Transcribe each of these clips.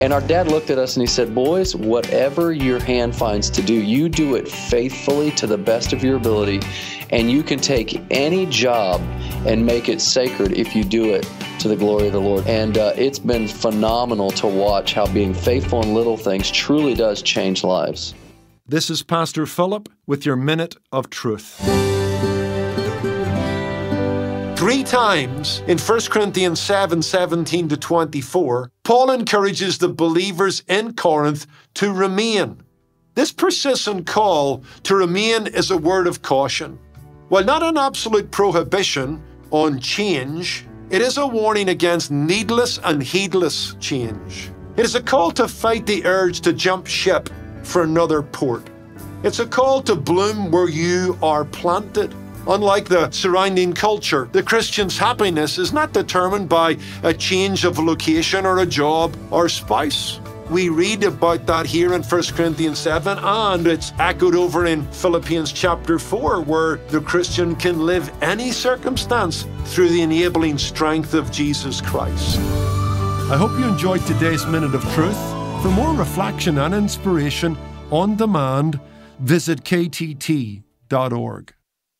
And our dad looked at us and he said, boys, whatever your hand finds to do, you do it faithfully to the best of your ability, and you can take any job and make it sacred if you do it to the glory of the Lord. And it's been phenomenal to watch how being faithful in little things truly does change lives. This is Pastor Philip with your Minute of Truth. 3 times in 1 Corinthians 7:17-24, Paul encourages the believers in Corinth to remain. This persistent call to remain is a word of caution. While not an absolute prohibition on change, it is a warning against needless and heedless change. It is a call to fight the urge to jump ship for another port. It's a call to bloom where you are planted. Unlike the surrounding culture, the Christian's happiness is not determined by a change of location or a job or spouse. We read about that here in 1 Corinthians 7, and it's echoed over in Philippians chapter 4, where the Christian can live any circumstance through the enabling strength of Jesus Christ. I hope you enjoyed today's Minute of Truth. For more reflection and inspiration on demand, visit ktt.org.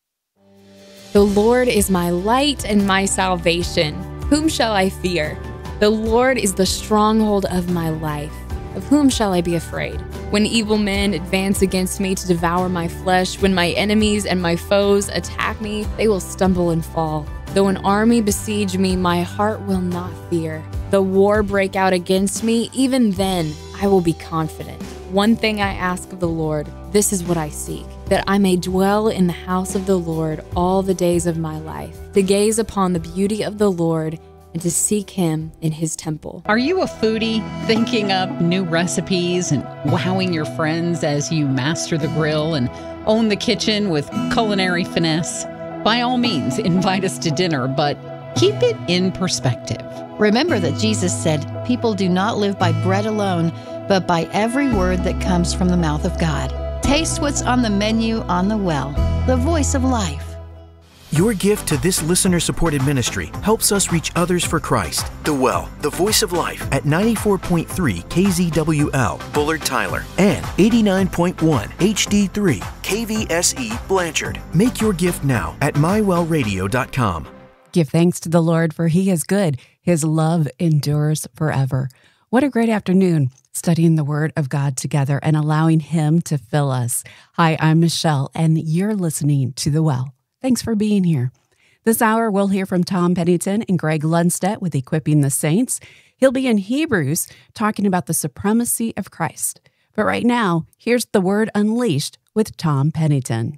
The Lord is my light and my salvation. Whom shall I fear? The Lord is the stronghold of my life. Of whom shall I be afraid? When evil men advance against me to devour my flesh, when my enemies and my foes attack me, they will stumble and fall. Though an army besiege me, my heart will not fear. Though war break out against me, even then I will be confident. One thing I ask of the Lord, this is what I seek, that I may dwell in the house of the Lord all the days of my life, to gaze upon the beauty of the Lord and to seek Him in His temple. Are you a foodie, thinking up new recipes and wowing your friends as you master the grill and own the kitchen with culinary finesse? By all means, invite us to dinner, but keep it in perspective. Remember that Jesus said, people do not live by bread alone, but by every word that comes from the mouth of God. Taste what's on the menu on The Well, the voice of life. Your gift to this listener-supported ministry helps us reach others for Christ. The Well, the voice of life, at 94.3 KZWL, Bullard Tyler, and 89.1 HD3 KVSE, Blanchard. Make your gift now at mywellradio.com. Give thanks to the Lord, for He is good. His love endures forever. What a great afternoon studying the Word of God together and allowing Him to fill us. Hi, I'm Michelle, and you're listening to The Well. Thanks for being here. This hour, we'll hear from Tom Pennington and Greg Lundstedt with Equipping the Saints. He'll be in Hebrews talking about the supremacy of Christ. But right now, here's the Word Unleashed with Tom Pennington.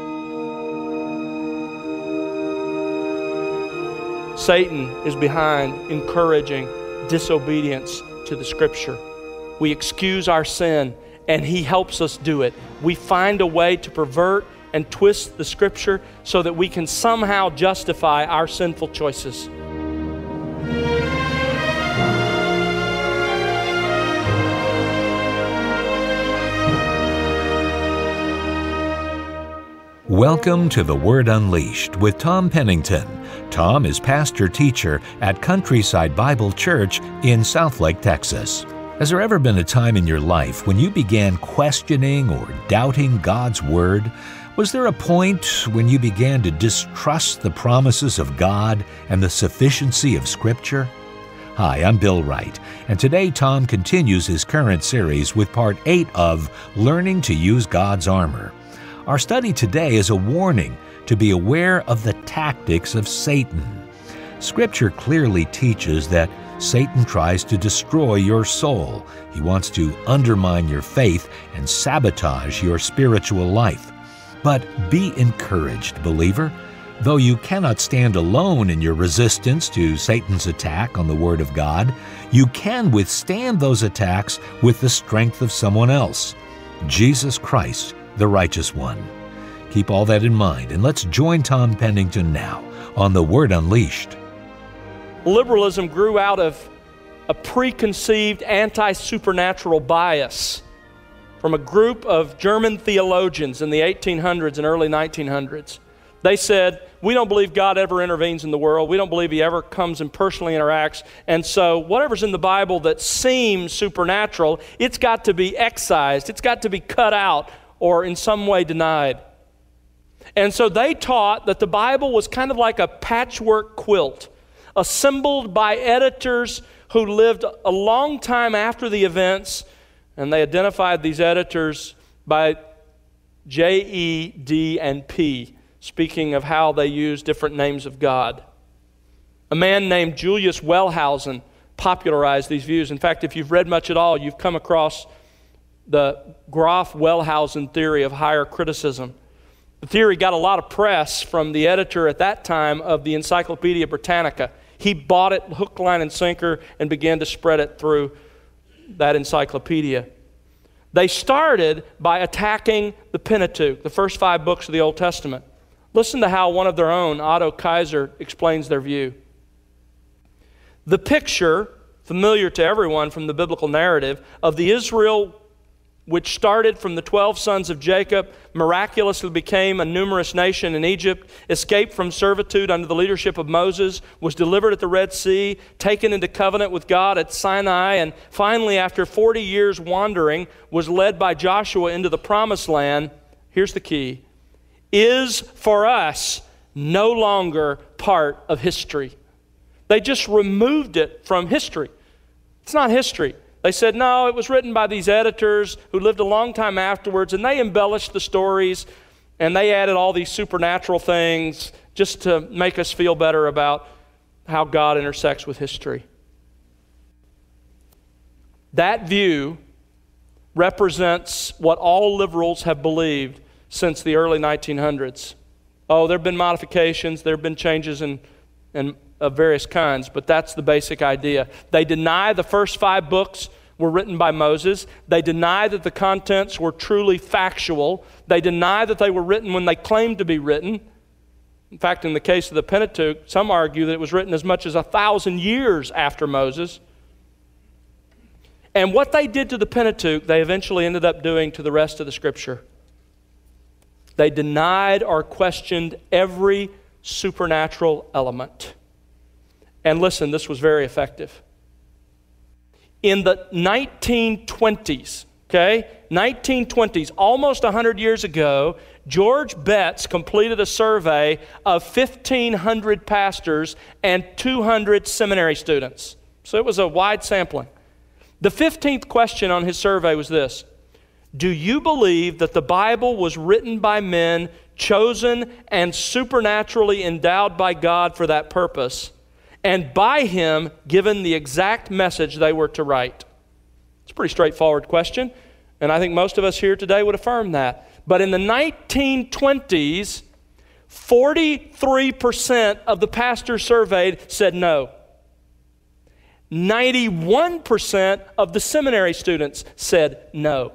Satan is behind encouraging disobedience to the Scripture. We excuse our sin, and he helps us do it. We find a way to pervert and twist the Scripture so that we can somehow justify our sinful choices. Welcome to The Word Unleashed with Tom Pennington. Tom is pastor-teacher at Countryside Bible Church in Southlake, Texas. Has there ever been a time in your life when you began questioning or doubting God's Word? Was there a point when you began to distrust the promises of God and the sufficiency of Scripture? Hi, I'm Bill Wright, and today Tom continues his current series with Part 8 of Learning to Use God's Armor. Our study today is a warning to be aware of the tactics of Satan. Scripture clearly teaches that Satan tries to destroy your soul. He wants to undermine your faith and sabotage your spiritual life. But be encouraged, believer. Though you cannot stand alone in your resistance to Satan's attack on the Word of God, you can withstand those attacks with the strength of someone else, Jesus Christ, the Righteous One. Keep all that in mind, and let's join Tom Pennington now on The Word Unleashed. Liberalism grew out of a preconceived anti-supernatural bias from a group of German theologians in the 1800s and early 1900s. They said, we don't believe God ever intervenes in the world. We don't believe he ever comes and personally interacts. And so whatever's in the Bible that seems supernatural, it's got to be excised. It's got to be cut out or in some way denied. And so they taught that the Bible was kind of like a patchwork quilt, assembled by editors who lived a long time after the events, and they identified these editors by J, E, D, and P, speaking of how they use different names of God. A man named Julius Wellhausen popularized these views. In fact, if you've read much at all, you've come across the Graf-Wellhausen theory of higher criticism. The theory got a lot of press from the editor at that time of the Encyclopedia Britannica. He bought it hook, line, and sinker and began to spread it through that encyclopedia. They started by attacking the Pentateuch, the first 5 books of the Old Testament. Listen to how one of their own, Otto Kaiser, explains their view. The picture, familiar to everyone from the biblical narrative, of the Israel which started from the 12 sons of Jacob, miraculously became a numerous nation in Egypt, escaped from servitude under the leadership of Moses, was delivered at the Red Sea, taken into covenant with God at Sinai, and finally, after 40 years wandering, was led by Joshua into the Promised Land. Here's the key: is for us no longer part of history. They just removed it from history. It's not history. They said, no, it was written by these editors who lived a long time afterwards, and they embellished the stories, and they added all these supernatural things just to make us feel better about how God intersects with history. That view represents what all liberals have believed since the early 1900s. Oh, there have been modifications, there have been changes of various kinds, but that's the basic idea. They deny the first 5 books were written by Moses. They deny that the contents were truly factual. They deny that they were written when they claimed to be written. In fact, in the case of the Pentateuch, some argue that it was written as much as 1,000 years after Moses. And what they did to the Pentateuch, they eventually ended up doing to the rest of the Scripture. They denied or questioned every supernatural element. And listen, this was very effective. In the 1920s, 1920s, almost 100 years ago, George Betts completed a survey of 1,500 pastors and 200 seminary students. So it was a wide sampling. The 15th question on his survey was this: do you believe that the Bible was written by men chosen and supernaturally endowed by God for that purpose, and by Him given the exact message they were to write? It's a pretty straightforward question, and I think most of us here today would affirm that. But in the 1920s, 43% of the pastors surveyed said no. 91% of the seminary students said no.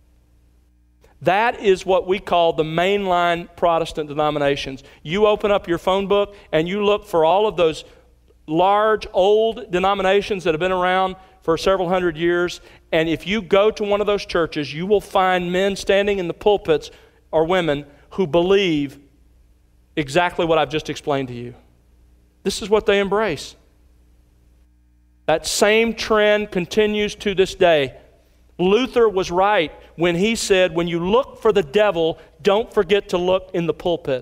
That is what we call the mainline Protestant denominations. You open up your phone book and you look for all of those large, old denominations that have been around for several hundred years, and if you go to one of those churches, you will find men standing in the pulpits, or women, who believe exactly what I've just explained to you. This is what they embrace. That same trend continues to this day. Luther was right when he said, when you look for the devil, don't forget to look in the pulpit.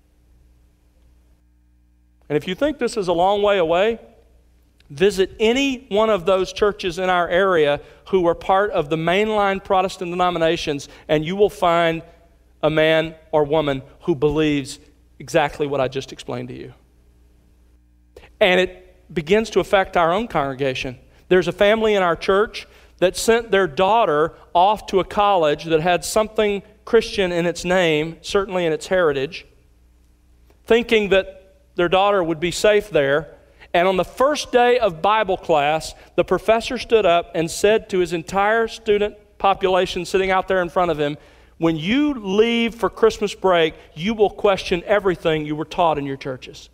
And if you think this is a long way away, visit any one of those churches in our area who are part of the mainline Protestant denominations, and you will find a man or woman who believes exactly what I just explained to you. And it begins to affect our own congregation. There's a family in our church that sent their daughter off to a college that had something Christian in its name, certainly in its heritage, thinking that their daughter would be safe there. And on the first day of Bible class, the professor stood up and said to his entire student population sitting out there in front of him, when you leave for Christmas break, you will question everything you were taught in your churches.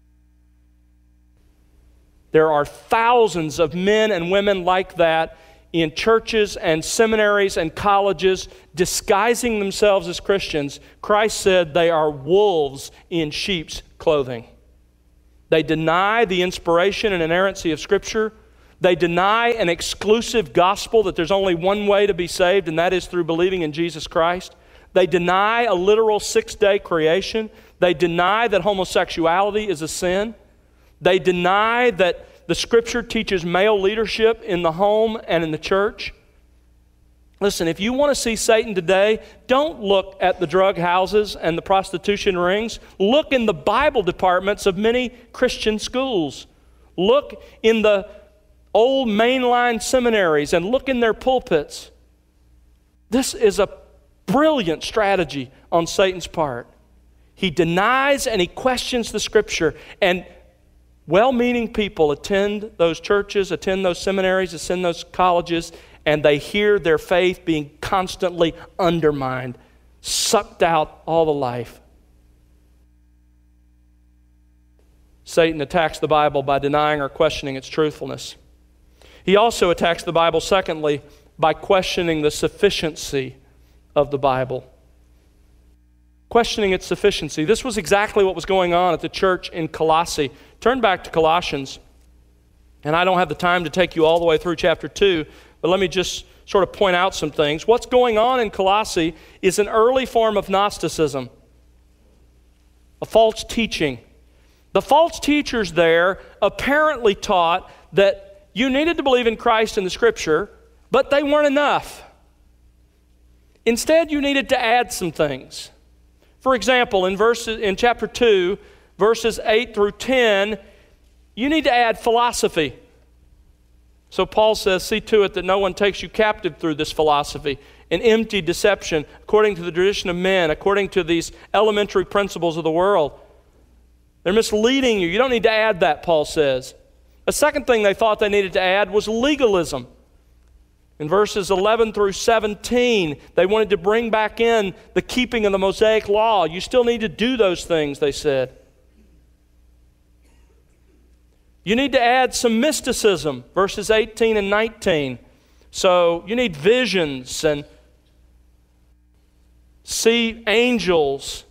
There are thousands of men and women like that in churches and seminaries and colleges disguising themselves as Christians, Christ said they are wolves in sheep's clothing. They deny the inspiration and inerrancy of Scripture. They deny an exclusive gospel that there's only one way to be saved, and that is through believing in Jesus Christ. They deny a literal 6-day creation. They deny that homosexuality is a sin. They deny that the Scripture teaches male leadership in the home and in the church. Listen, if you want to see Satan today, don't look at the drug houses and the prostitution rings. Look in the Bible departments of many Christian schools. Look in the old mainline seminaries and look in their pulpits. This is a brilliant strategy on Satan's part. He denies and he questions the Scripture, and well-meaning people attend those churches, attend those seminaries, attend those colleges, and they hear their faith being constantly undermined, sucked out all the life. Satan attacks the Bible by denying or questioning its truthfulness. He also attacks the Bible, secondly, by questioning the sufficiency of the Bible. Questioning its sufficiency. This was exactly what was going on at the church in Colossae. Turn back to Colossians, and I don't have the time to take you all the way through chapter 2, but let me just sort of point out some things. What's going on in Colossae is an early form of Gnosticism, a false teaching. The false teachers there apparently taught that you needed to believe in Christ and the Scripture, but they weren't enough. Instead, you needed to add some things. For example, in chapter 2, verses 8 through 10, you need to add philosophy. So Paul says, see to it that no one takes you captive through this philosophy, an empty deception, according to the tradition of men, according to these elementary principles of the world. They're misleading you. You don't need to add that, Paul says. A second thing they thought they needed to add was legalism. In verses 11 through 17, they wanted to bring back in the keeping of the Mosaic law. You still need to do those things, they said. You need to add some mysticism, verses 18 and 19. So you need visions and see angels.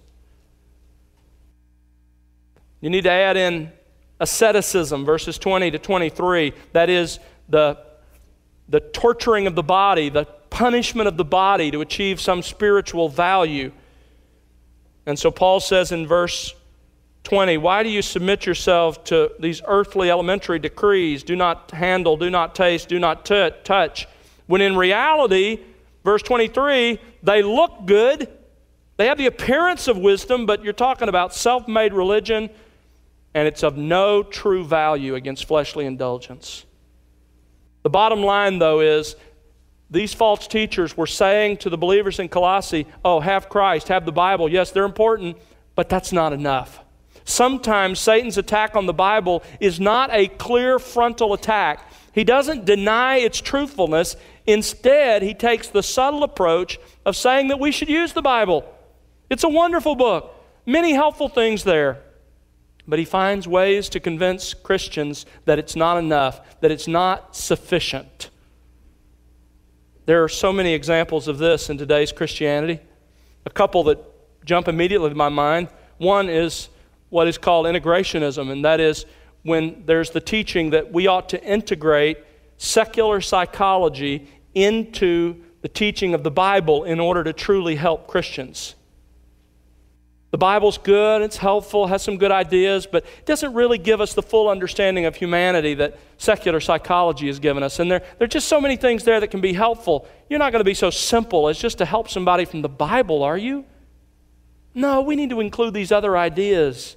You need to add in asceticism, verses 20 to 23. That is the torturing of the body, the punishment of the body to achieve some spiritual value. And so Paul says in verse 20, why do you submit yourself to these earthly elementary decrees? Do not handle, do not taste, do not touch. When in reality, verse 23, they look good. They have the appearance of wisdom, but you're talking about self-made religion, and it's of no true value against fleshly indulgence. The bottom line, though, is these false teachers were saying to the believers in Colossae, oh, have Christ, have the Bible. Yes, they're important, but that's not enough. Sometimes Satan's attack on the Bible is not a clear frontal attack. He doesn't deny its truthfulness. Instead, he takes the subtle approach of saying that we should use the Bible. It's a wonderful book, many helpful things there. But he finds ways to convince Christians that it's not enough, that it's not sufficient. There are so many examples of this in today's Christianity. A couple that jump immediately to my mind. One is what is called integrationism, and that is when there's the teaching that we ought to integrate secular psychology into the teaching of the Bible in order to truly help Christians. The Bible's good, it's helpful, has some good ideas, but it doesn't really give us the full understanding of humanity that secular psychology has given us. And there are just so many things there that can be helpful. You're not going to be so simple as just to help somebody from the Bible, are you? No, we need to include these other ideas.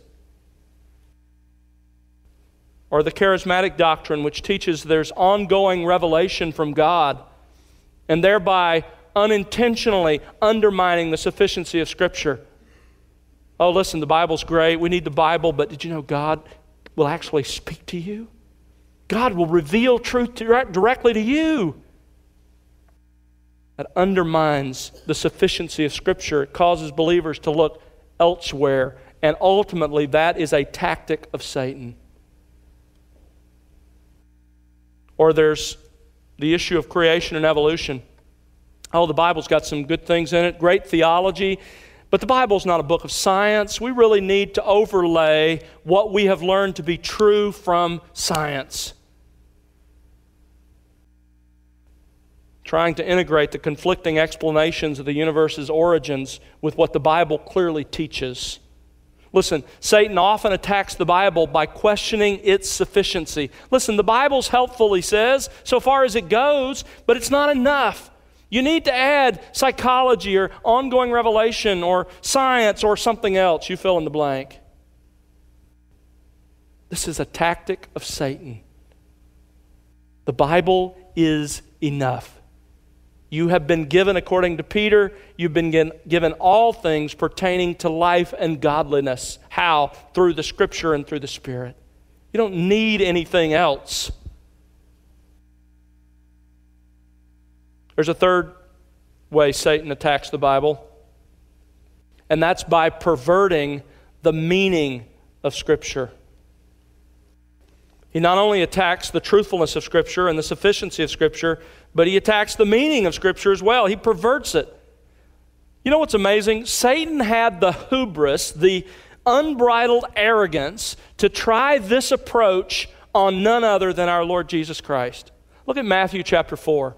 Or the charismatic doctrine, which teaches there's ongoing revelation from God, and thereby unintentionally undermining the sufficiency of Scripture. Oh, listen, the Bible's great. We need the Bible, but did you know God will actually speak to you? God will reveal truth directly to you. That undermines the sufficiency of Scripture. It causes believers to look elsewhere, and ultimately that is a tactic of Satan. Or there's the issue of creation and evolution. Oh, the Bible's got some good things in it, great theology, but the Bible's not a book of science. We really need to overlay what we have learned to be true from science. Trying to integrate the conflicting explanations of the universe's origins with what the Bible clearly teaches. Listen, Satan often attacks the Bible by questioning its sufficiency. Listen, the Bible's helpful, he says, so far as it goes, but it's not enough. You need to add psychology or ongoing revelation or science or something else. You fill in the blank. This is a tactic of Satan. The Bible is enough. You have been given, according to Peter, you've been given all things pertaining to life and godliness. How? Through the Scripture and through the Spirit. You don't need anything else. There's a third way Satan attacks the Bible, and that's by perverting the meaning of Scripture. He not only attacks the truthfulness of Scripture and the sufficiency of Scripture, but he attacks the meaning of Scripture as well. He perverts it. You know what's amazing? Satan had the hubris, the unbridled arrogance, to try this approach on none other than our Lord Jesus Christ. Look at Matthew chapter 4.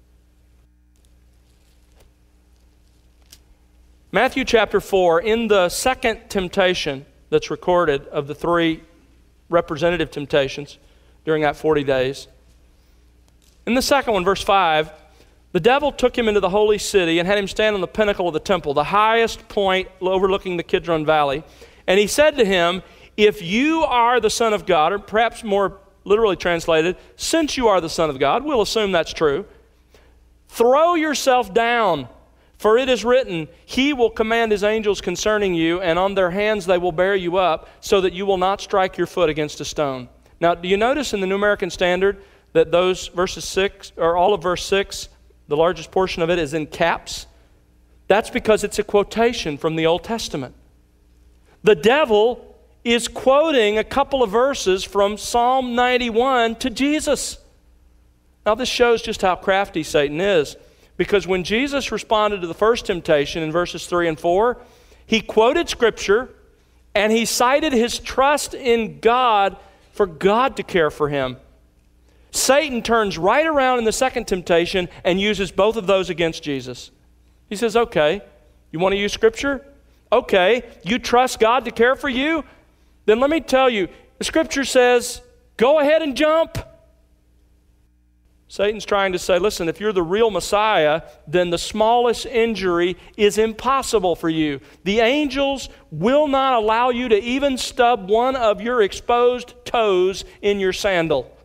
Matthew chapter 4, in the second temptation that's recorded of the three representative temptations during that 40 days. In the second one, verse 5, the devil took him into the holy city and had him stand on the pinnacle of the temple, the highest point overlooking the Kidron Valley. And he said to him, if you are the Son of God, or perhaps more literally translated, since you are the Son of God, we'll assume that's true, throw yourself down. For it is written, he will command his angels concerning you, and on their hands they will bear you up, so that you will not strike your foot against a stone. Now, do you notice in the New American Standard that those verses 6, or all of verse 6, the largest portion of it is in caps? That's because it's a quotation from the Old Testament. The devil is quoting a couple of verses from Psalm 91 to Jesus. Now, this shows just how crafty Satan is. Because when Jesus responded to the first temptation in verses 3 and 4, he quoted Scripture and he cited his trust in God for God to care for him. Satan turns right around in the second temptation and uses both of those against Jesus. He says, okay, you want to use Scripture? Okay, you trust God to care for you? Then let me tell you, the Scripture says, go ahead and jump. Satan's trying to say, listen, if you're the real Messiah, then the smallest injury is impossible for you. The angels will not allow you to even stub one of your exposed toes in your sandal.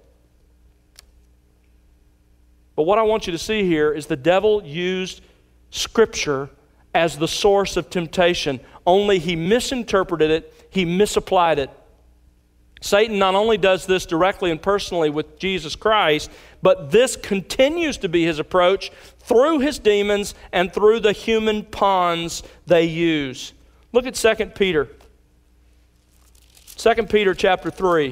But what I want you to see here is the devil used Scripture as the source of temptation, only he misinterpreted it, he misapplied it. Satan not only does this directly and personally with Jesus Christ, but this continues to be his approach through his demons and through the human pawns they use. Look at 2 Peter. 2 Peter chapter 3.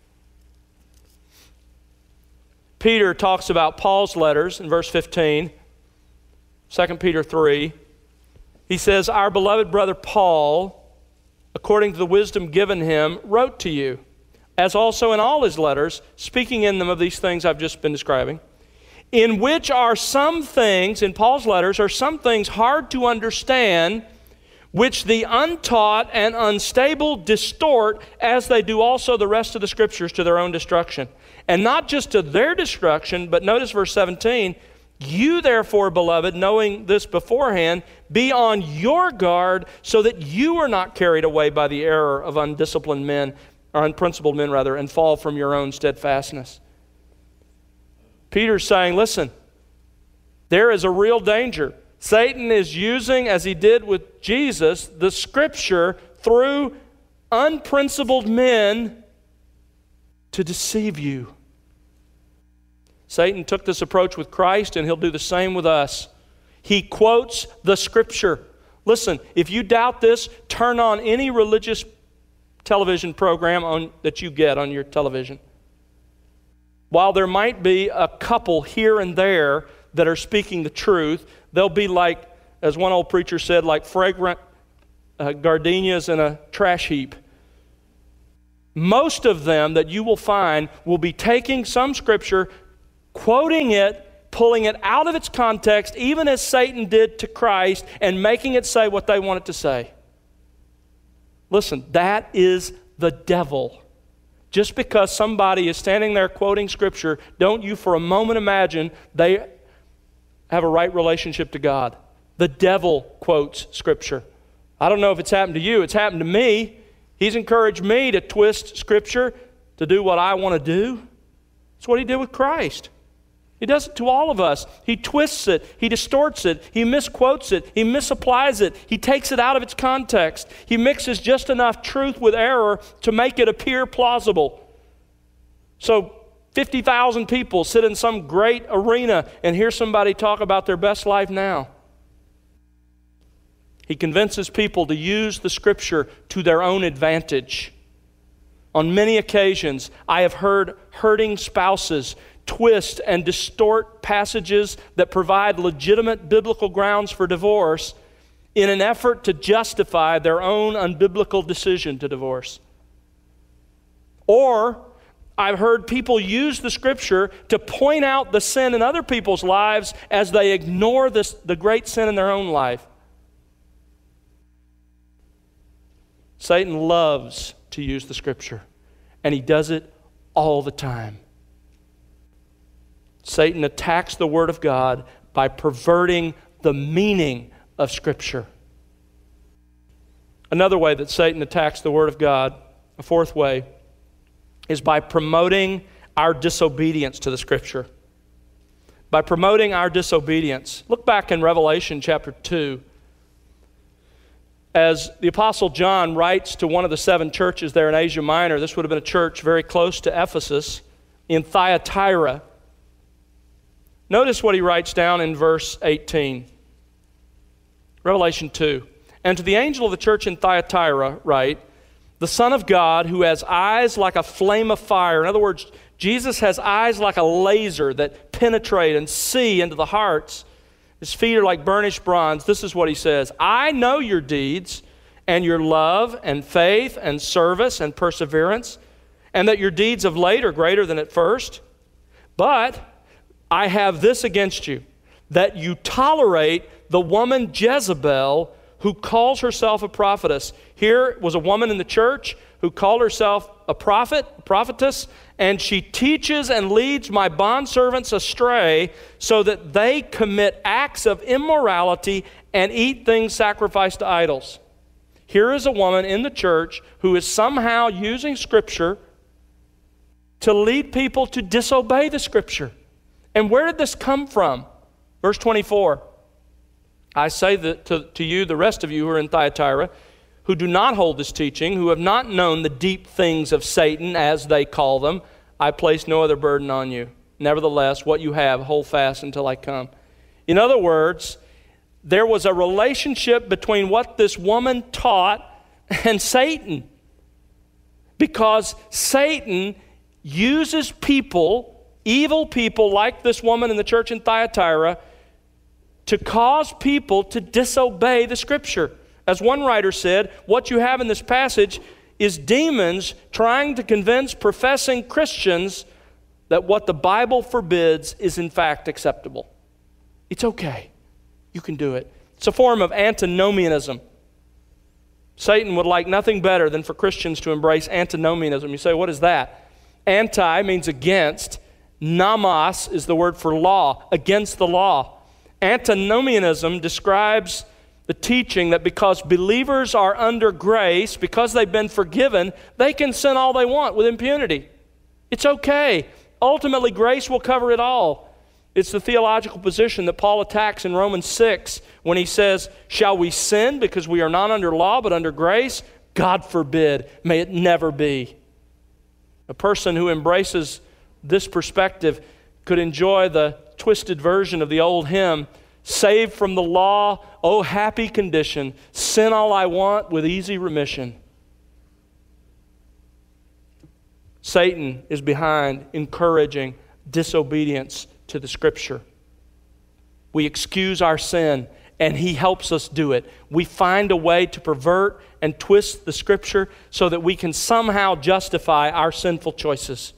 Peter talks about Paul's letters in verse 15. 2 Peter 3. He says, our beloved brother Paul, according to the wisdom given him, wrote to you, as also in all his letters, speaking in them of these things I've just been describing, in which are some things, in Paul's letters, are some things hard to understand, which the untaught and unstable distort, as they do also the rest of the Scriptures, to their own destruction. And not just to their destruction, but notice verse 17, you therefore, beloved, knowing this beforehand, be on your guard, so that you are not carried away by the error of undisciplined men, or unprincipled men rather, and fall from your own steadfastness. Peter's saying, listen, there is a real danger. Satan is using, as he did with Jesus, the Scripture through unprincipled men to deceive you. Satan took this approach with Christ, and he'll do the same with us. He quotes the Scripture. Listen, if you doubt this, turn on any religious television program that you get on your television. While there might be a couple here and there that are speaking the truth, they'll be like, as one old preacher said, like fragrant gardenias in a trash heap. Most of them that you will find will be taking some scripture, quoting it, pulling it out of its context, even as Satan did to Christ, and making it say what they want it to say. Listen, that is the devil. Just because somebody is standing there quoting scripture, don't you for a moment imagine they have a right relationship to God. The devil quotes scripture. I don't know if it's happened to you. It's happened to me. He's encouraged me to twist scripture to do what I want to do. That's what he did with Christ. He does it to all of us. He twists it. He distorts it. He misquotes it. He misapplies it. He takes it out of its context. He mixes just enough truth with error to make it appear plausible. So 50,000 people sit in some great arena and hear somebody talk about their best life now. He convinces people to use the scripture to their own advantage. On many occasions, I have heard hurting spouses twist and distort passages that provide legitimate biblical grounds for divorce in an effort to justify their own unbiblical decision to divorce. Or I've heard people use the scripture to point out the sin in other people's lives as they ignore the great sin in their own life. Satan loves to use the scripture, and he does it all the time. Satan attacks the Word of God by perverting the meaning of Scripture. Another way that Satan attacks the Word of God, a fourth way, is by promoting our disobedience to the Scripture. By promoting our disobedience. Look back in Revelation chapter 2. As the Apostle John writes to one of the 7 churches there in Asia Minor, this would have been a church very close to Ephesus, in Thyatira. Notice what he writes down in verse 18. Revelation 2. And to the angel of the church in Thyatira write, the Son of God, who has eyes like a flame of fire. In other words, Jesus has eyes like a laser that penetrate and see into the hearts. His feet are like burnished bronze. This is what he says. I know your deeds and your love and faith and service and perseverance, and that your deeds of late are greater than at first. But I have this against you, that you tolerate the woman Jezebel, who calls herself a prophetess. Here was a woman in the church who called herself a prophetess, and she teaches and leads my bondservants astray so that they commit acts of immorality and eat things sacrificed to idols. Here is a woman in the church who is somehow using Scripture to lead people to disobey the Scripture. And where did this come from? Verse 24. I say that to you, the rest of you who are in Thyatira, who do not hold this teaching, who have not known the deep things of Satan, as they call them, I place no other burden on you. Nevertheless, what you have, hold fast until I come. In other words, there was a relationship between what this woman taught and Satan. Because Satan uses people, evil people like this woman in the church in Thyatira, to cause people to disobey the Scripture. As one writer said, what you have in this passage is demons trying to convince professing Christians that what the Bible forbids is in fact acceptable. It's okay. You can do it. It's a form of antinomianism. Satan would like nothing better than for Christians to embrace antinomianism. You say, what is that? Anti means against. Nomos is the word for law, against the law. Antinomianism describes the teaching that because believers are under grace, because they've been forgiven, they can sin all they want with impunity. It's okay. Ultimately, grace will cover it all. It's the theological position that Paul attacks in Romans 6 when he says, shall we sin because we are not under law but under grace? God forbid. May it never be. A person who embraces this perspective could enjoy the twisted version of the old hymn, saved from the law, oh happy condition, sin all I want with easy remission. Satan is behind encouraging disobedience to the Scripture. We excuse our sin, and he helps us do it. We find a way to pervert and twist the Scripture so that we can somehow justify our sinful choices.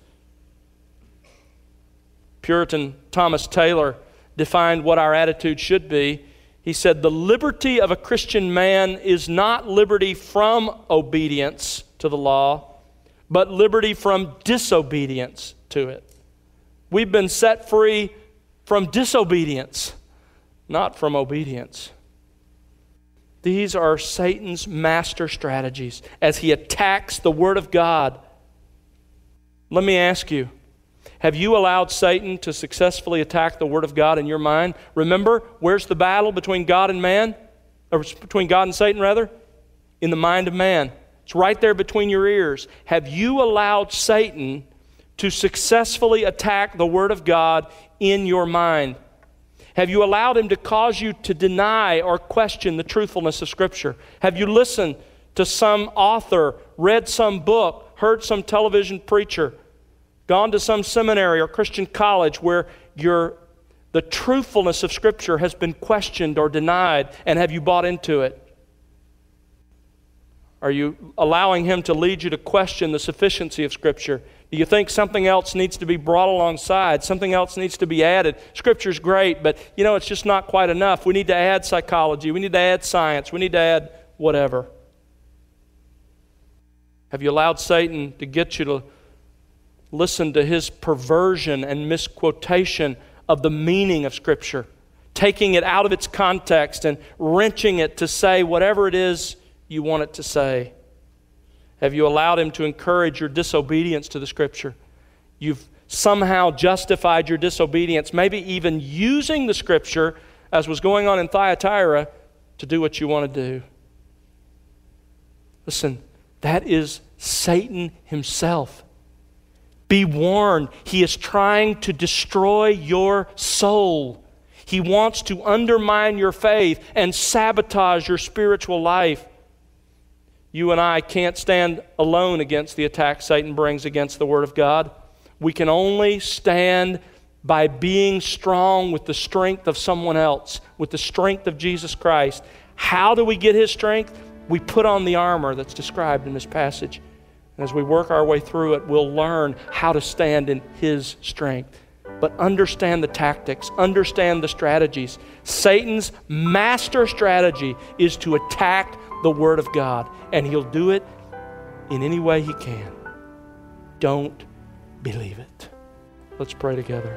Puritan Thomas Taylor defined what our attitude should be. He said, "The liberty of a Christian man is not liberty from obedience to the law, but liberty from disobedience to it." We've been set free from disobedience, not from obedience. These are Satan's master strategies as he attacks the Word of God. Let me ask you, have you allowed Satan to successfully attack the Word of God in your mind? Remember, where's the battle between God and man? Or between God and Satan, rather? In the mind of man. It's right there between your ears. Have you allowed Satan to successfully attack the Word of God in your mind? Have you allowed him to cause you to deny or question the truthfulness of Scripture? Have you listened to some author, read some book, heard some television preacher, gone to some seminary or Christian college where the truthfulness of Scripture has been questioned or denied, and have you bought into it? Are you allowing him to lead you to question the sufficiency of Scripture? Do you think something else needs to be brought alongside? Something else needs to be added? Scripture's great, but it's just not quite enough. We need to add psychology. We need to add science. We need to add whatever. Have you allowed Satan to get you to listen to his perversion and misquotation of the meaning of Scripture, taking it out of its context and wrenching it to say whatever it is you want it to say? Have you allowed him to encourage your disobedience to the Scripture? You've somehow justified your disobedience, maybe even using the Scripture, as was going on in Thyatira, to do what you want to do. Listen, that is Satan himself. Be warned, he is trying to destroy your soul. He wants to undermine your faith and sabotage your spiritual life. You and I can't stand alone against the attack Satan brings against the Word of God. We can only stand by being strong with the strength of someone else, with the strength of Jesus Christ. How do we get His strength? We put on the armor that's described in this passage. And as we work our way through it, we'll learn how to stand in His strength. But understand the tactics, understand the strategies. Satan's master strategy is to attack the Word of God, and he'll do it in any way he can. Don't believe it. Let's pray together.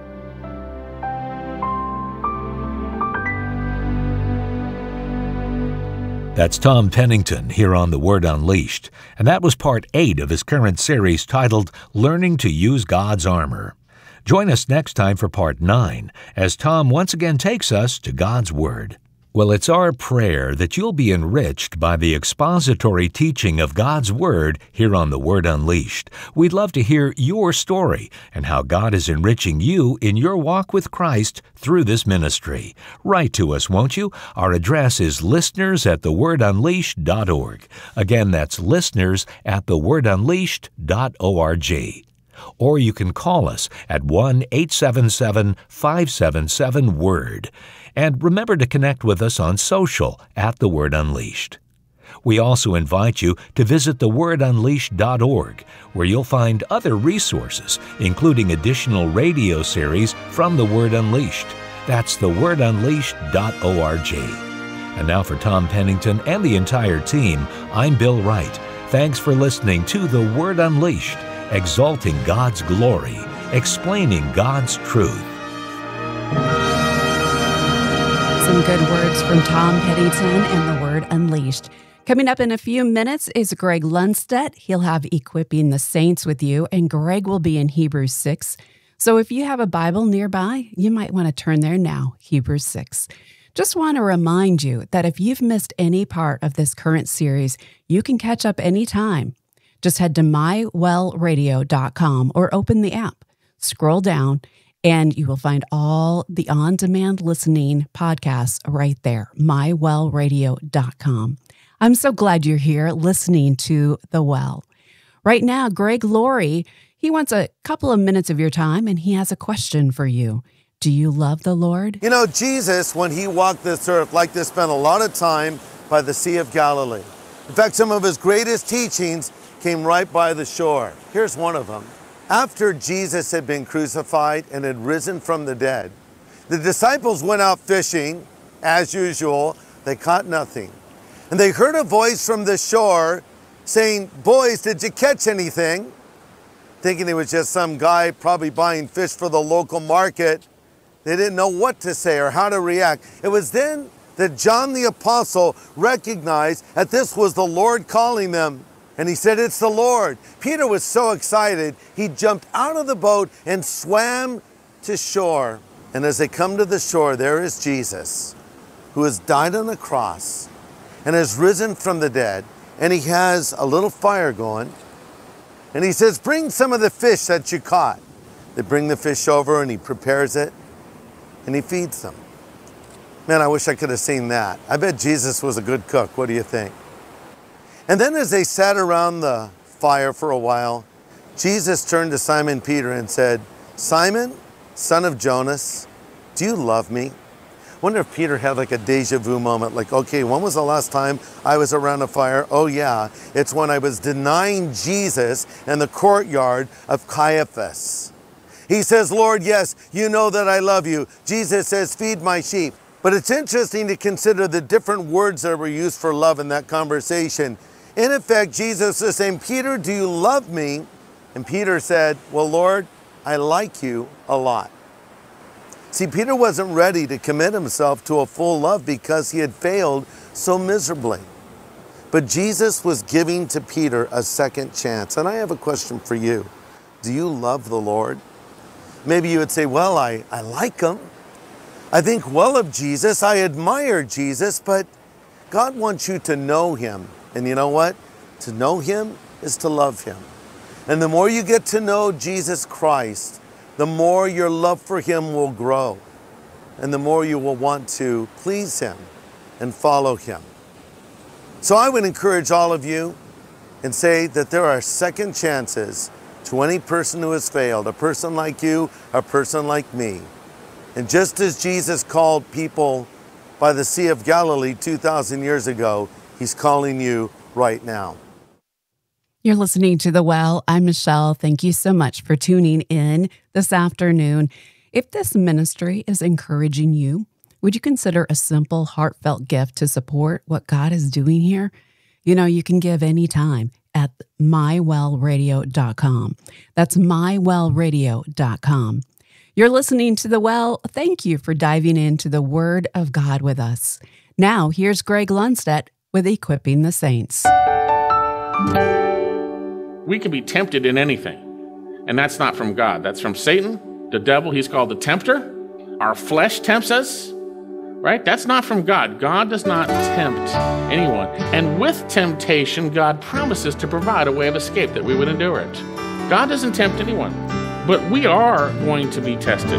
That's Tom Pennington here on The Word Unleashed, and that was part 8 of his current series titled Learning to Use God's Armor. Join us next time for part 9 as Tom once again takes us to God's Word. Well, it's our prayer that you'll be enriched by the expository teaching of God's Word here on The Word Unleashed. We'd love to hear your story and how God is enriching you in your walk with Christ through this ministry. Write to us, won't you? Our address is listeners@thewordunleashed.org. Again, that's listeners@thewordunleashed.org. Or you can call us at 1-877-577-WORD. And remember to connect with us on social @The Word Unleashed. We also invite you to visit thewordunleashed.org, where you'll find other resources, including additional radio series from The Word Unleashed. That's thewordunleashed.org. And now for Tom Pennington and the entire team, I'm Bill Wright. Thanks for listening to The Word Unleashed, exalting God's glory, explaining God's truth. Some good words from Tom Pennington and The Word Unleashed. Coming up in a few minutes is Greg Lundstedt. He'll have Equipping the Saints with you, and Greg will be in Hebrews 6. So if you have a Bible nearby, you might want to turn there now, Hebrews 6. Just want to remind you that if you've missed any part of this current series, you can catch up anytime. Just head to mywellradio.com or open the app. Scroll down, and you will find all the on-demand listening podcasts right there, mywellradio.com. I'm so glad you're here listening to The Well. Right now, Greg Laurie, he wants a couple of minutes of your time, and he has a question for you. Do you love the Lord? You know, Jesus, when he walked this earth, liked to spend a lot of time by the Sea of Galilee. In fact, some of his greatest teachings came right by the shore. Here's one of them. After Jesus had been crucified and had risen from the dead, the disciples went out fishing, as usual. They caught nothing. And they heard a voice from the shore saying, "Boys, did you catch anything?" Thinking it was just some guy probably buying fish for the local market. They didn't know what to say or how to react. It was then that John the Apostle recognized that this was the Lord calling them. And he said, "It's the Lord." Peter was so excited, he jumped out of the boat and swam to shore. And as they come to the shore, there is Jesus, who has died on the cross and has risen from the dead. And he has a little fire going. And he says, "Bring some of the fish that you caught." They bring the fish over and he prepares it and he feeds them. Man, I wish I could have seen that. I bet Jesus was a good cook. What do you think? And then as they sat around the fire for a while, Jesus turned to Simon Peter and said, "Simon, son of Jonas, do you love me?" Wonder if Peter had like a deja vu moment, like, okay, when was the last time I was around a fire? Oh yeah, it's when I was denying Jesus in the courtyard of Caiaphas. He says, "Lord, yes, you know that I love you." Jesus says, "Feed my sheep." But it's interesting to consider the different words that were used for love in that conversation. In effect, Jesus is saying, "Peter, do you love me?" And Peter said, "Well, Lord, I like you a lot." See, Peter wasn't ready to commit himself to a full love because he had failed so miserably. But Jesus was giving to Peter a second chance. And I have a question for you. Do you love the Lord? Maybe you would say, "Well, I like him. I think well of Jesus. I admire Jesus." But God wants you to know him. And you know what? To know him is to love him. And the more you get to know Jesus Christ, the more your love for him will grow. And the more you will want to please him and follow him. So I would encourage all of you and say that there are second chances to any person who has failed, a person like you, a person like me. And just as Jesus called people by the Sea of Galilee 2,000 years ago, he's calling you right now. You're listening to The Well. I'm Michelle. Thank you so much for tuning in this afternoon. If this ministry is encouraging you, would you consider a simple, heartfelt gift to support what God is doing here? You know, you can give anytime at mywellradio.com. That's mywellradio.com. You're listening to The Well. Thank you for diving into the Word of God with us. Now, here's Greg Lundstedt with Equipping the Saints. We can be tempted in anything, and that's not from God. That's from Satan, the devil. He's called the tempter. Our flesh tempts us, right? That's not from God. God does not tempt anyone. And with temptation, God promises to provide a way of escape that we would endure it. God doesn't tempt anyone, but we are going to be tested.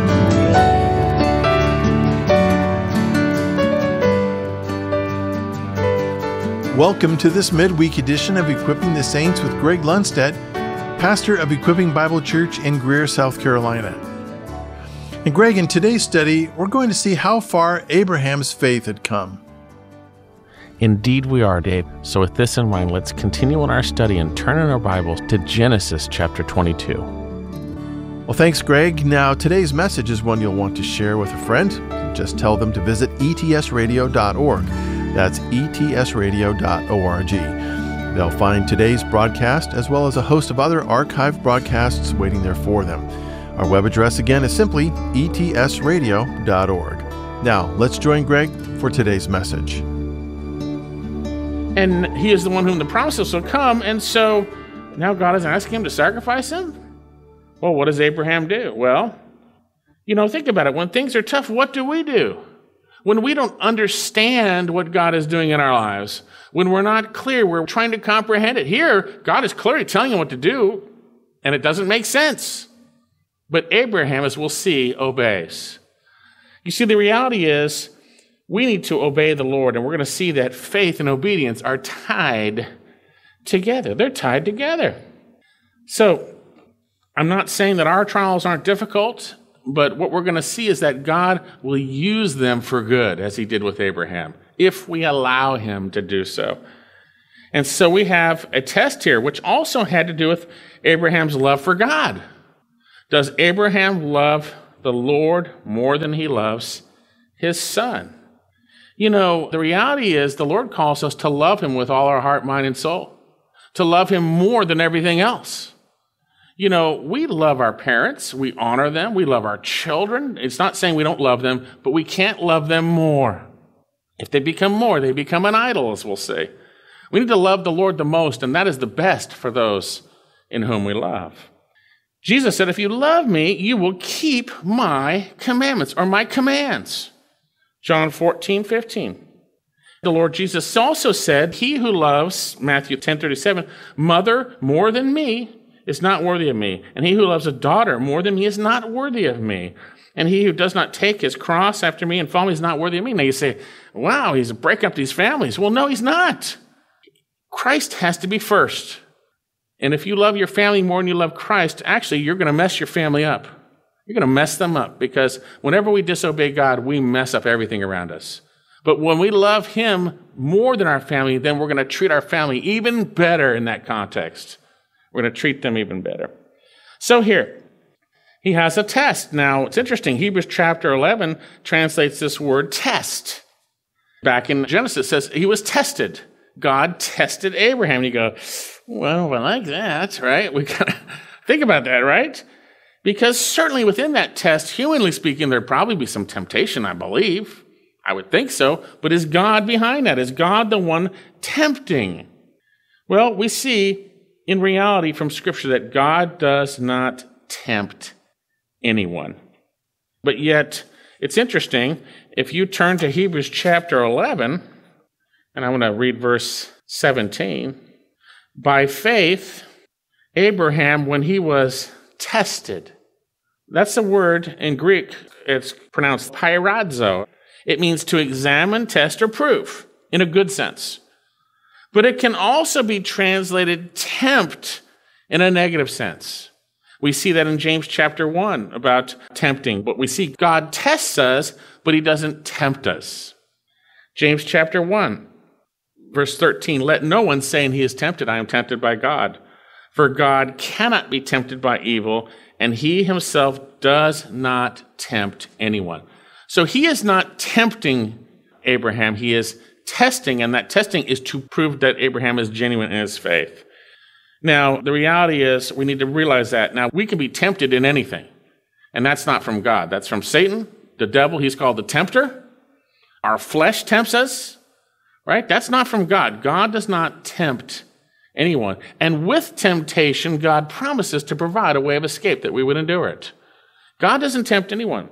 Welcome to this midweek edition of Equipping the Saints with Greg Lundstedt, pastor of Equipping Bible Church in Greer, South Carolina. And Greg, in today's study, we're going to see how far Abraham's faith had come. Indeed we are, Dave. So with this in mind, let's continue in our study and turn in our Bibles to Genesis chapter 22. Well, thanks, Greg. Now, today's message is one you'll want to share with a friend. Just tell them to visit etsradio.org. That's etsradio.org. They'll find today's broadcast as well as a host of other archived broadcasts waiting there for them. Our web address again is simply etsradio.org. Now, let's join Greg for today's message. And he is the one whom the promises will come, and so now God is asking him to sacrifice him? Well, what does Abraham do? Well, think about it. When things are tough, what do? When we don't understand what God is doing in our lives, when we're not clear, we're trying to comprehend it. Here, God is clearly telling you what to do, and it doesn't make sense. But Abraham, as we'll see, obeys. You see, the reality is we need to obey the Lord, and we're going to see that faith and obedience are tied together. They're tied together. So I'm not saying that our trials aren't difficult, but what we're going to see is that God will use them for good, as he did with Abraham, if we allow him to do so. And so we have a test here, which also had to do with Abraham's love for God. Does Abraham love the Lord more than he loves his son? You know, the reality is the Lord calls us to love him with all our heart, mind, and soul, to love him more than everything else. You know, we love our parents, we honor them, we love our children. It's not saying we don't love them, but we can't love them more. If they become more, they become an idol, as we'll say. We need to love the Lord the most, and that is the best for those in whom we love. Jesus said, if you love me, you will keep my commandments, or my commands. John 14:15. The Lord Jesus also said, he who loves, Matthew 10:37, mother more than me is not worthy of me. And he who loves a daughter more than me is not worthy of me. And he who does not take his cross after me and follow me is not worthy of me. Now you say, wow, he's breaking up these families. Well, no, he's not. Christ has to be first. And if you love your family more than you love Christ, actually, you're going to mess your family up. You're going to mess them up, because whenever we disobey God, we mess up everything around us. But when we love him more than our family, then we're going to treat our family even better in that context. We're going to treat them even better. So here, he has a test. Now, it's interesting. Hebrews chapter 11 translates this word test. Back in Genesis, it says he was tested. God tested Abraham. And you go, well, I like that, right? We got to think about that, right? Because certainly within that test, humanly speaking, there'd probably be some temptation, I believe. I would think so. But is God behind that? Is God the one tempting? Well, we see in reality from Scripture that God does not tempt anyone. But yet, it's interesting, if you turn to Hebrews chapter 11, and I'm going to read verse 17, by faith, Abraham, when he was tested, that's the word in Greek, it's pronounced pyradzo. It means to examine, test, or prove, in a good sense. But it can also be translated tempt in a negative sense. We see that in James chapter 1 about tempting. But we see God tests us, but he doesn't tempt us. James chapter 1, verse 13, let no one say he is tempted, I am tempted by God. For God cannot be tempted by evil, and he himself does not tempt anyone. So he is not tempting Abraham, he is testing, and that testing is to prove that Abraham is genuine in his faith. Now, the reality is we need to realize that. Now, we can be tempted in anything, and that's not from God. That's from Satan, the devil. He's called the tempter. Our flesh tempts us, right? That's not from God. God does not tempt anyone. And with temptation, God promises to provide a way of escape that we would endure it. God doesn't tempt anyone,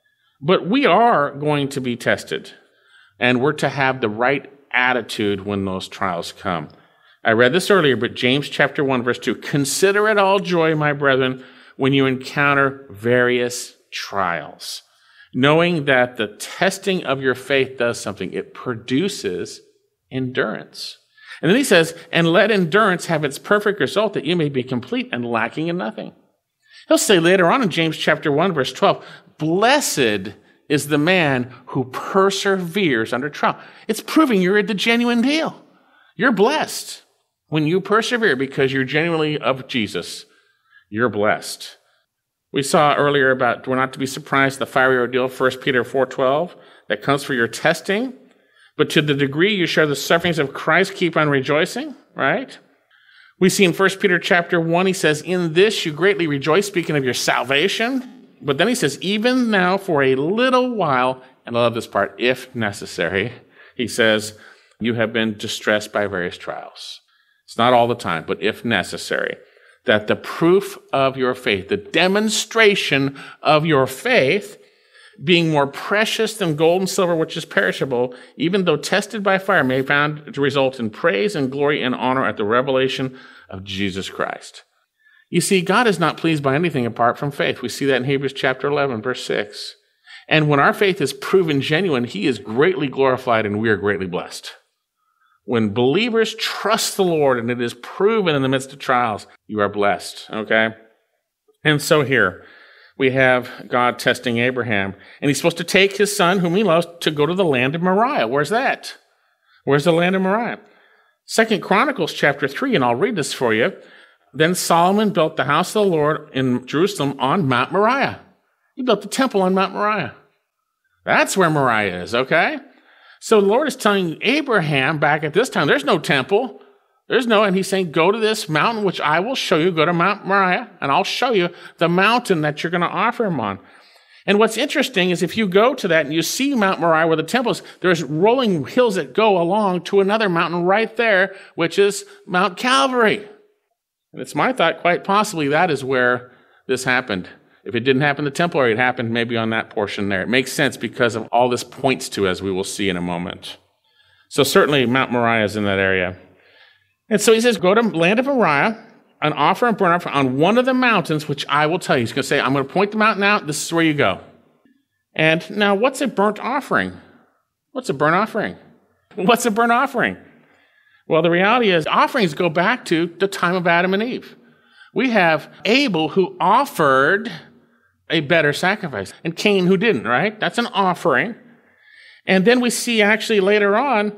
but we are going to be tested. And we're to have the right attitude when those trials come. I read this earlier, but James chapter 1, verse 2, consider it all joy, my brethren, when you encounter various trials, knowing that the testing of your faith does something. It produces endurance. And then he says, and let endurance have its perfect result, that you may be complete and lacking in nothing. He'll say later on in James chapter 1, verse 12, blessed is the man who perseveres under trial. It's proving you're the genuine deal. You're blessed when you persevere because you're genuinely of Jesus. You're blessed. We saw earlier about we're not to be surprised the fiery ordeal, 1 Peter 4:12, that comes for your testing. But to the degree you share the sufferings of Christ, keep on rejoicing, right? We see in 1 Peter chapter 1, he says, in this you greatly rejoice, speaking of your salvation. But then he says, even now for a little while, and I love this part, if necessary, he says, you have been distressed by various trials. It's not all the time, but if necessary, that the proof of your faith, the demonstration of your faith, being more precious than gold and silver, which is perishable, even though tested by fire, may be found to result in praise and glory and honor at the revelation of Jesus Christ. You see, God is not pleased by anything apart from faith. We see that in Hebrews chapter 11, verse 6. And when our faith is proven genuine, he is greatly glorified and we are greatly blessed. When believers trust the Lord and it is proven in the midst of trials, you are blessed, okay? And so here we have God testing Abraham, and he's supposed to take his son, whom he loves, to go to the land of Moriah. Where's that? Where's the land of Moriah? 2 Chronicles chapter 3, and I'll read this for you. Then Solomon built the house of the Lord in Jerusalem on Mount Moriah. He built the temple on Mount Moriah. That's where Moriah is, okay? So the Lord is telling Abraham back at this time, there's no temple. And he's saying, go to this mountain, which I will show you. Go to Mount Moriah, and I'll show you the mountain that you're going to offer him on. And what's interesting is if you go to that and you see Mount Moriah where the temple is, there's rolling hills that go along to another mountain right there, which is Mount Calvary. And it's my thought, quite possibly, that is where this happened. If it didn't happen in the temple area, it happened maybe on that portion there. It makes sense because of all this points to, as we will see in a moment. So certainly Mount Moriah is in that area. And so he says, go to land of Moriah and offer a burnt offering on one of the mountains, which I will tell you. He's going to say, I'm going to point the mountain out. This is where you go. And now, what's a burnt offering? What's a burnt offering? What's a burnt offering? Well, the reality is offerings go back to the time of Adam and Eve. We have Abel who offered a better sacrifice, and Cain who didn't, right? That's an offering. And then we see actually later on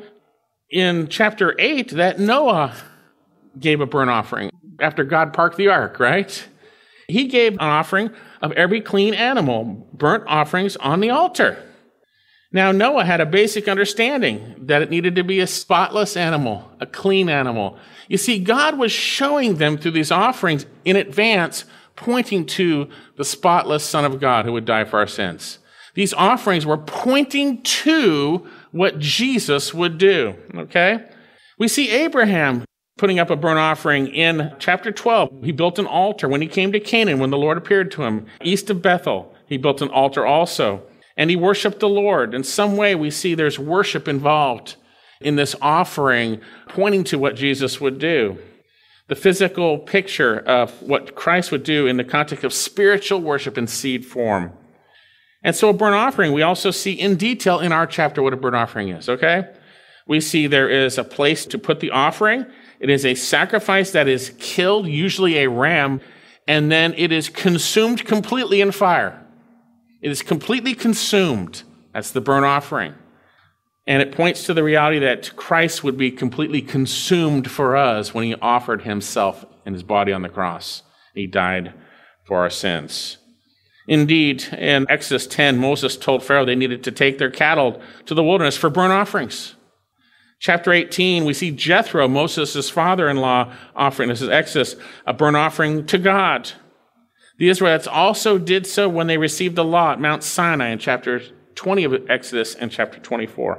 in chapter 8 that Noah gave a burnt offering after God parked the ark, right? He gave an offering of every clean animal, burnt offerings on the altar. Now, Noah had a basic understanding that it needed to be a spotless animal, a clean animal. You see, God was showing them through these offerings in advance, pointing to the spotless Son of God who would die for our sins. These offerings were pointing to what Jesus would do, okay? We see Abraham putting up a burnt offering in chapter 12. He built an altar when he came to Canaan, when the Lord appeared to him. East of Bethel, he built an altar also. And he worshiped the Lord. In some way, we see there's worship involved in this offering, pointing to what Jesus would do. The physical picture of what Christ would do in the context of spiritual worship in seed form. And so a burnt offering, we also see in detail in our chapter what a burnt offering is, okay? We see there is a place to put the offering. It is a sacrifice that is killed, usually a ram, and then it is consumed completely in fire. It is completely consumed. That's the burnt offering. And it points to the reality that Christ would be completely consumed for us when he offered himself and his body on the cross. He died for our sins. Indeed, in Exodus 10, Moses told Pharaoh they needed to take their cattle to the wilderness for burnt offerings. Chapter 18, we see Jethro, Moses' father-in-law, offering, this is Exodus, a burnt offering to God. The Israelites also did so when they received the law at Mount Sinai in chapter 20 of Exodus and chapter 24.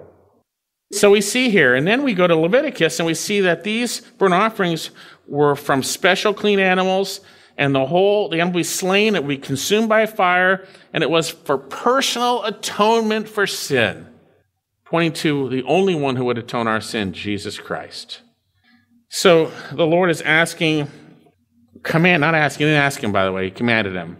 So we see here, and then we go to Leviticus, and we see that these burnt offerings were from special clean animals, and the animal would be slain, it would be consumed by fire, and it was for personal atonement for sin, pointing to the only one who would atone our sin, Jesus Christ. So the Lord is asking, he didn't ask him, by the way, he commanded him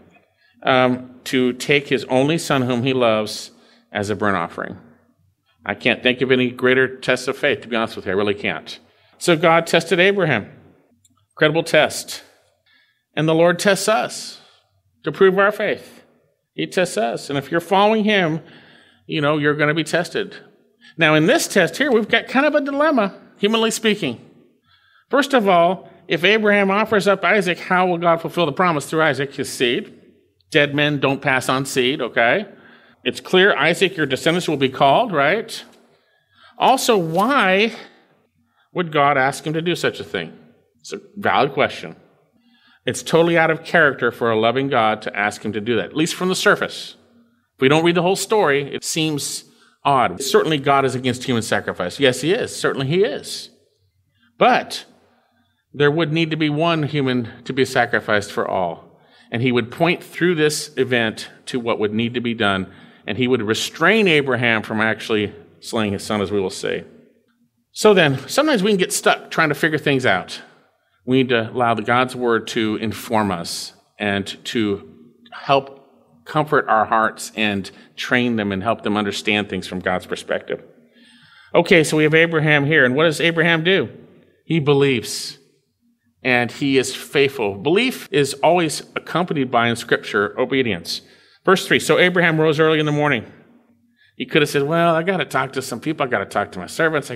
to take his only son whom he loves as a burnt offering. I can't think of any greater test of faith, to be honest with you. I really can't. So God tested Abraham. Incredible test. And the Lord tests us to prove our faith. He tests us. And if you're following him, you're going to be tested. Now, in this test here, we've got kind of a dilemma, humanly speaking. First of all, if Abraham offers up Isaac, how will God fulfill the promise through Isaac, his seed? Dead men don't pass on seed, okay? It's clear, Isaac, your descendants will be called, right? Also, why would God ask him to do such a thing? It's a valid question. It's totally out of character for a loving God to ask him to do that, at least from the surface. If we don't read the whole story, it seems odd. Certainly God is against human sacrifice. Yes, he is. Certainly he is. But there would need to be one human to be sacrificed for all. And he would point through this event to what would need to be done, and he would restrain Abraham from actually slaying his son, as we will see. So then, sometimes we can get stuck trying to figure things out. We need to allow God's word to inform us and to help comfort our hearts and train them and help them understand things from God's perspective. Okay, so we have Abraham here. And what does Abraham do? He believes. And he is faithful. Belief is always accompanied by, in Scripture, obedience. Verse 3, so Abraham rose early in the morning. He could have said, well, I got to talk to some people. I got to talk to my servants.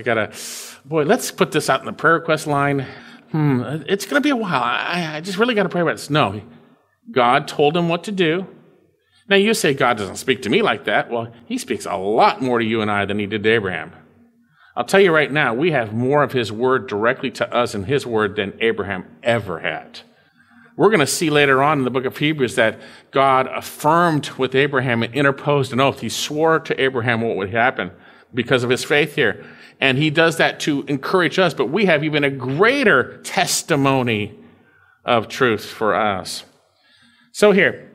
Let's put this out in the prayer request line. It's going to be a while. I just really got to pray about this. No, God told him what to do. Now you say God doesn't speak to me like that. Well, he speaks a lot more to you and I than he did to Abraham. I'll tell you right now, we have more of his word directly to us in his word than Abraham ever had. We're going to see later on in the book of Hebrews that God affirmed with Abraham and interposed an oath. He swore to Abraham what would happen because of his faith here. And he does that to encourage us, but we have even a greater testimony of truth for us. So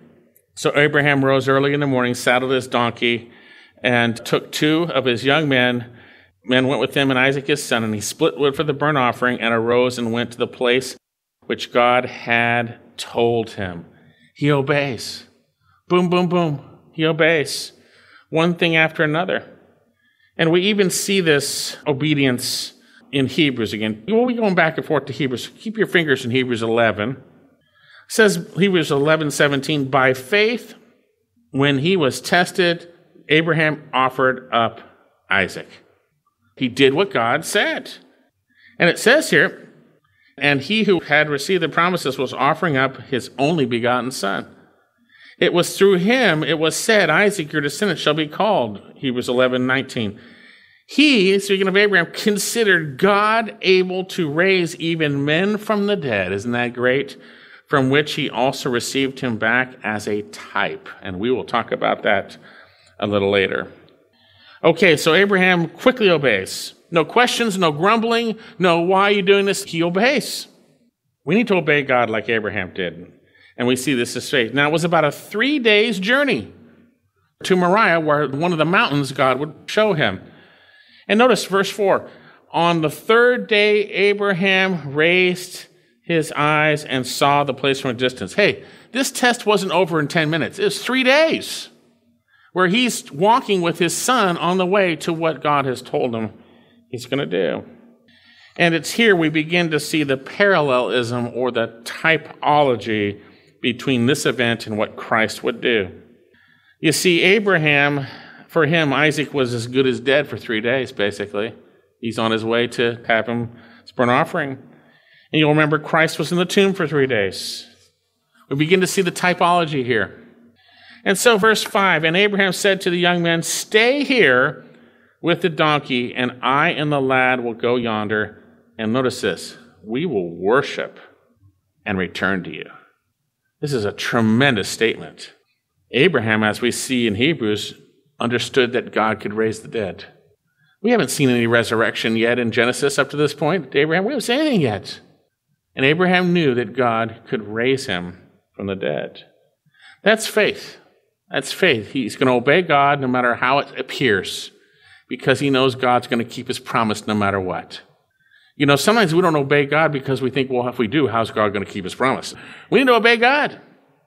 Abraham rose early in the morning, saddled his donkey, and took 2 of his young men. Men went with him and Isaac his son, and he split wood for the burnt offering and arose and went to the place which God had told him. He obeys. Boom, boom, boom. He obeys. One thing after another. And we even see this obedience in Hebrews again. We'll be going back and forth to Hebrews. Keep your fingers in Hebrews 11. It says, Hebrews 11:17, by faith, when he was tested, Abraham offered up Isaac. He did what God said. And it says here, and he who had received the promises was offering up his only begotten son. It was through him, it was said, Isaac, your descendant, shall be called. Hebrews 11:19. He, speaking of Abraham, considered God able to raise even men from the dead. Isn't that great? From which he also received him back as a type. And we will talk about that a little later. Okay, so Abraham quickly obeys. No questions, no grumbling, no, why are you doing this? He obeys. We need to obey God like Abraham did. And we see this as faith. Now, it was about a 3 days journey to Moriah, where one of the mountains God would show him. And notice verse 4. On the 3rd day, Abraham raised his eyes and saw the place from a distance. Hey, this test wasn't over in 10 minutes. It was 3 days where he's walking with his son on the way to what God has told him he's going to do. And it's here we begin to see the parallelism or the typology between this event and what Christ would do. You see, Abraham, for him, Isaac was as good as dead for 3 days, basically. He's on his way to have him burnt offering. And you'll remember Christ was in the tomb for 3 days. We begin to see the typology here. And so verse 5, and Abraham said to the young men, stay here with the donkey, and I and the lad will go yonder. And notice this, we will worship and return to you. This is a tremendous statement. Abraham, as we see in Hebrews, understood that God could raise the dead. We haven't seen any resurrection yet in Genesis up to this point. Abraham, we haven't seen anything yet. And Abraham knew that God could raise him from the dead. That's faith. That's faith. He's going to obey God no matter how it appears, because he knows God's going to keep his promise no matter what. You know, sometimes we don't obey God because we think, well, if we do, how's God going to keep his promise? We need to obey God.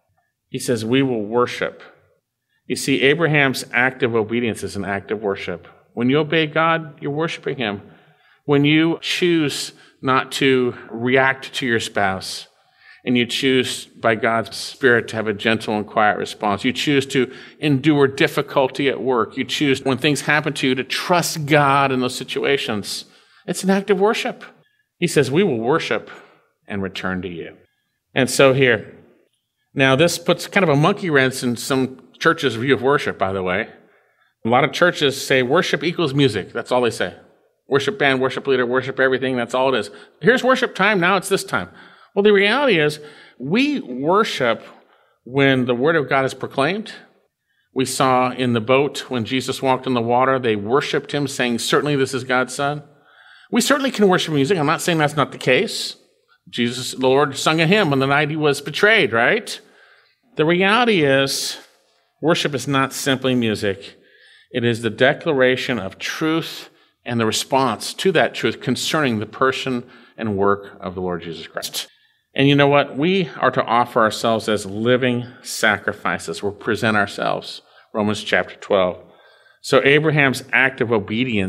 He says, we will worship. You see, Abraham's act of obedience is an act of worship. When you obey God, you're worshiping him. When you choose not to react to your spouse, and you choose by God's Spirit to have a gentle and quiet response, you choose to endure difficulty at work, you choose when things happen to you to trust God in those situations, it's an act of worship. He says, we will worship and return to you. And so here, now this puts kind of a monkey wrench in some churches' view of worship, by the way. A lot of churches say worship equals music. That's all they say. Worship band, worship leader, worship everything. That's all it is. Here's worship time. Now it's this time. Well, the reality is we worship when the word of God is proclaimed. We saw in the boat when Jesus walked on the water, they worshiped him saying, certainly this is God's son. We certainly can worship music. I'm not saying that's not the case. Jesus, the Lord, sung a hymn on the night he was betrayed, right? The reality is worship is not simply music. It is the declaration of truth and the response to that truth concerning the person and work of the Lord Jesus Christ. And you know what? We are to offer ourselves as living sacrifices. We'll present ourselves. Romans chapter 12. So Abraham's act of obedience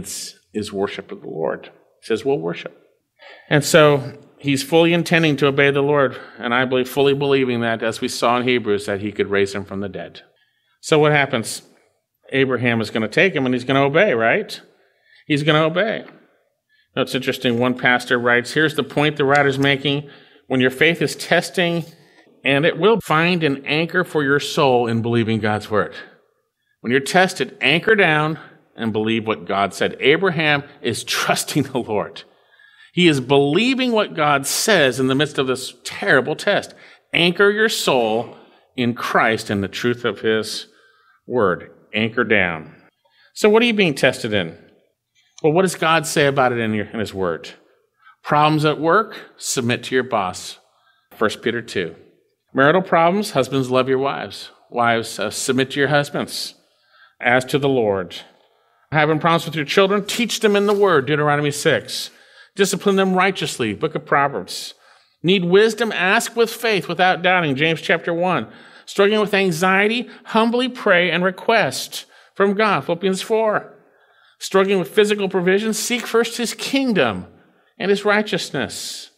is worship of the Lord. He says, we'll worship. And so he's fully intending to obey the Lord, and I believe fully believing that, as we saw in Hebrews, that he could raise him from the dead. So what happens? Abraham is going to take him, and he's going to obey, right? He's going to obey. Now, it's interesting. One pastor writes, here's the point the writer's making. When your faith is testing, and it will find an anchor for your soul in believing God's word. When you're tested, anchor down and believe what God said. Abraham is trusting the Lord. He is believing what God says in the midst of this terrible test. Anchor your soul in Christ and the truth of his word. Anchor down. So what are you being tested in? Well, what does God say about it in his word? Problems at work? Submit to your boss. 1 Peter 2. Marital problems? Husbands, love your wives. Wives, submit to your husbands. As to the Lord. Having problems with your children? Teach them in the word. Deuteronomy 6. Discipline them righteously. Book of Proverbs. Need wisdom? Ask with faith without doubting. James chapter 1. Struggling with anxiety? Humbly pray and request from God. Philippians 4. Struggling with physical provision? Seek first his kingdom and his righteousness.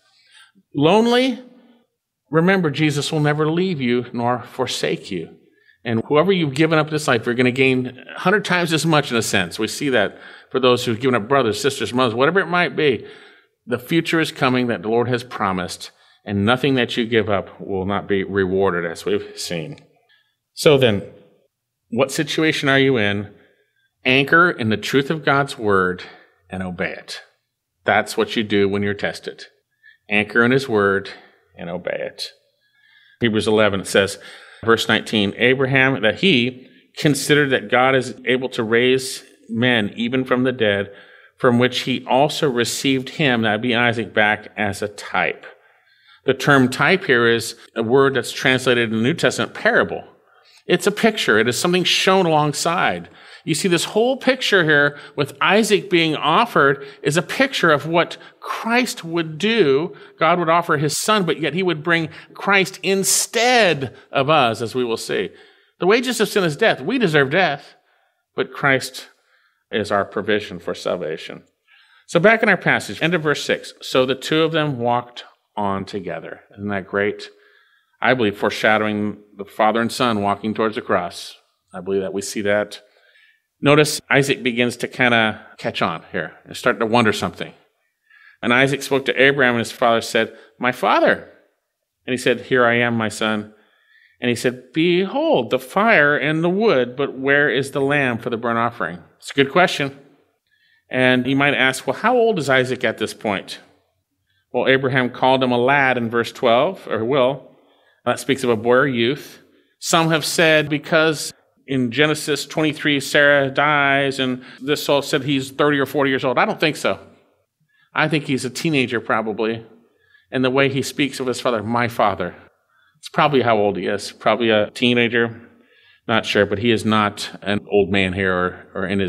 Lonely? Remember, Jesus will never leave you nor forsake you. And whoever you've given up this life, you're going to gain 100 times as much in a sense. We see that for those who've given up brothers, sisters, mothers, whatever it might be. The future is coming that the Lord has promised, and nothing that you give up will not be rewarded, as we've seen. So then, what situation are you in? Anchor in the truth of God's word and obey it. That's what you do when you're tested. Anchor in his word and obey it. Hebrews 11, it says, verse 19, Abraham, that he considered that God is able to raise men even from the dead, from which he also received him, that would be Isaac, back as a type. The term type here is a word that's translated in the New Testament, parable. It's a picture. It is something shown alongside. You see, this whole picture here with Isaac being offered is a picture of what Christ would do. God would offer his son, but yet he would bring Christ instead of us, as we will see. The wages of sin is death. We deserve death, but Christ is our provision for salvation. So back in our passage, end of verse 6. So the two of them walked on together. Isn't that great? I believe foreshadowing the father and son walking towards the cross. I believe that we see that. Notice Isaac begins to kind of catch on here and start to wonder something. And Isaac spoke to Abraham, and his father said, "My father." And he said, "Here I am, my son." And he said, "Behold, the fire and the wood, but where is the lamb for the burnt offering?" It's a good question. And you might ask, well, how old is Isaac at this point? Well, Abraham called him a lad in verse 12, or will. That speaks of a boy or youth. Some have said because in Genesis 23, Sarah dies, and this soul said he's 30 or 40 years old. I don't think so. I think he's a teenager probably. And the way he speaks of his father, my father, it's probably how old he is. Probably a teenager. Not sure, but he is not an old man here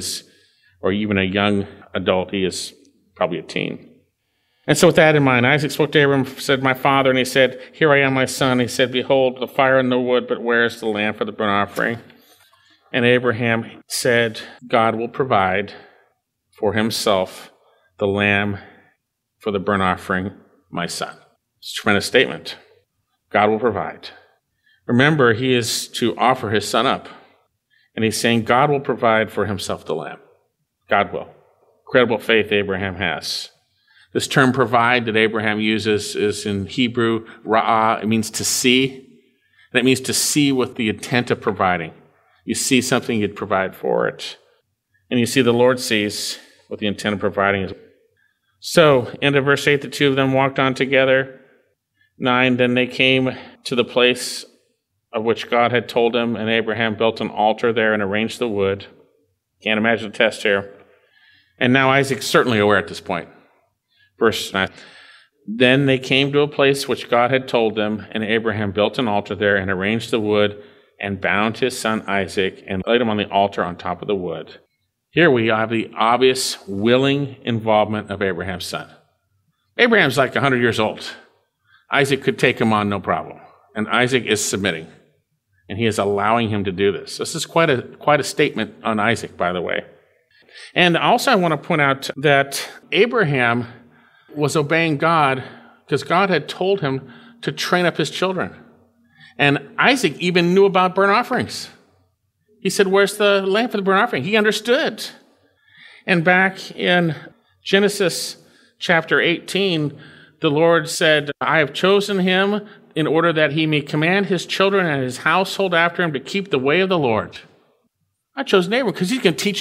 or even a young adult. He is probably a teen. And so with that in mind, Isaac spoke to Abraham, said, "My father," and he said, "Here I am, my son." He said, "Behold, the fire and the wood, but where is the lamb for the burnt offering?" And Abraham said, "God will provide for himself the lamb for the burnt offering, my son." It's a tremendous statement. God will provide. Remember, he is to offer his son up. And he's saying God will provide for himself the lamb. God will. Incredible faith Abraham has. This term provide that Abraham uses is in Hebrew, ra'ah. It means to see. And it means to see with the intent of providing. You see something, you'd provide for it. And you see the Lord sees with the intent of providing. So, end of verse 8, the two of them walked on together. 9, then they came to the place of which God had told him, and Abraham built an altar there and arranged the wood. Can't imagine the test here. And now Isaac's certainly aware at this point. Verse 9, then they came to a place which God had told them, and Abraham built an altar there and arranged the wood and bound his son Isaac and laid him on the altar on top of the wood. Here we have the obvious willing involvement of Abraham's son. Abraham's like 100 years old. Isaac could take him on no problem. And Isaac is submitting. And he is allowing him to do this. This is quite a statement on Isaac, by the way. And also I want to point out that Abraham was obeying God because God had told him to train up his children. And Isaac even knew about burnt offerings. He said, where's the lamb for the burnt offering? He understood. And back in Genesis chapter 18, the Lord said, I have chosen him in order that he may command his children and his household after him to keep the way of the Lord. I chose Abraham because he's going to teach